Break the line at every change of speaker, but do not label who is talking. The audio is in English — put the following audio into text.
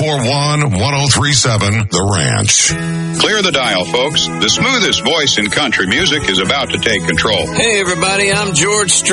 541-1037, The Ranch.
Clear the dial, folks. The smoothest voice in country music is about to take control.
Hey, everybody, I'm George Strait.